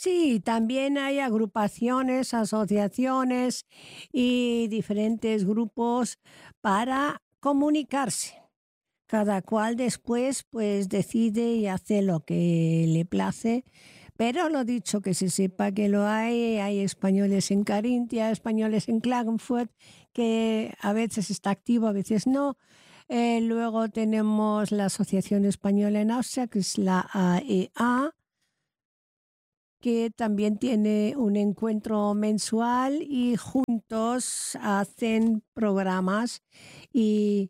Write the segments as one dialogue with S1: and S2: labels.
S1: Sí, también hay agrupaciones, asociaciones y diferentes grupos para comunicarse. Cada cual después pues decide y hace lo que le place, pero lo dicho, que se sepa que lo hay españoles en Carintia, españoles en Klagenfurt, que a veces está activo, a veces no. Luego tenemos la Asociación Española en Austria, que es la AEA, que también tiene un encuentro mensual y juntos hacen programas y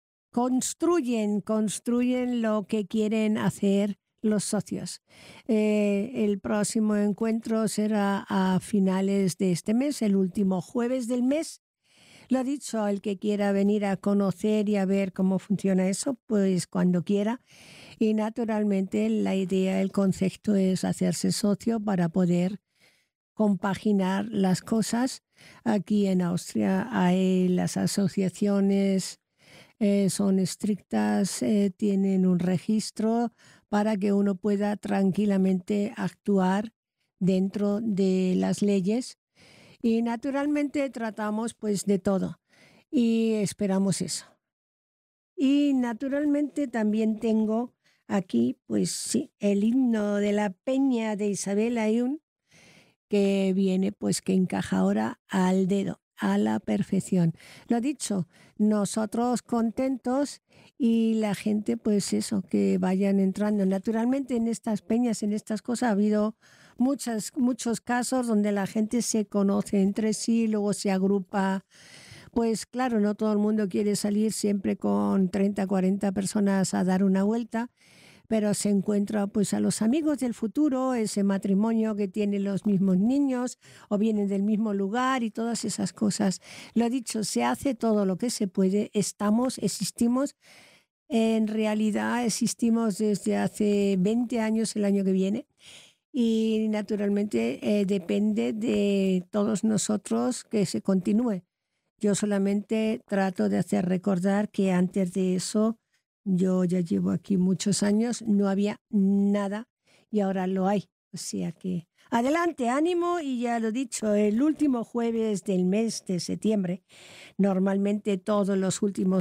S1: construyen lo que quieren hacer los socios. El próximo encuentro será a finales de este mes, el último jueves del mes. Lo dicho, el que quiera venir a conocer y a ver cómo funciona eso, pues cuando quiera. Y naturalmente la idea, el concepto es hacerse socio para poder compaginar las cosas. Aquí en Austria hay las asociaciones, son estrictas, tienen un registro para que uno pueda tranquilamente actuar dentro de las leyes y naturalmente tratamos pues de todo y esperamos eso. Y naturalmente también tengo aquí pues sí, el himno de la Peña de Isabel Ayun, que viene, pues que encaja ahora al dedo, a la perfección. Lo dicho, nosotros contentos y la gente, pues eso, que vayan entrando. Naturalmente en estas peñas, en estas cosas, ha habido muchos casos donde la gente se conoce entre sí, luego se agrupa. Pues claro, no todo el mundo quiere salir siempre con 30, 40 personas a dar una vuelta, pero se encuentra pues a los amigos del futuro, ese matrimonio que tiene los mismos niños o vienen del mismo lugar y todas esas cosas. Lo dicho, se hace todo lo que se puede, existimos, en realidad existimos desde hace 20 años el año que viene y naturalmente depende de todos nosotros que se continúe. Yo solamente trato de hacer recordar que antes de eso, yo ya llevo aquí muchos años, no había nada y ahora lo hay. O sea que adelante, ánimo y ya lo dicho, el último jueves del mes de septiembre, normalmente todos los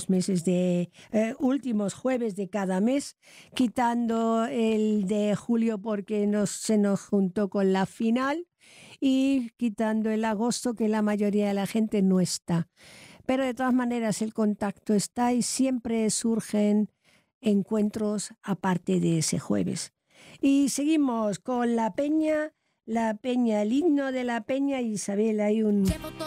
S1: últimos jueves de cada mes, quitando el de julio porque se nos juntó con la final y quitando el agosto que la mayoría de la gente no está. Pero de todas maneras el contacto está y siempre surgen encuentros aparte de ese jueves. Y seguimos con la peña, el himno de la peña Isabel. Hay un